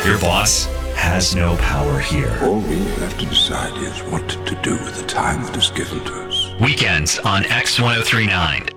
Your boss has no power here. All we have to decide is what to do with the time that is given to us. Weekends on X1039.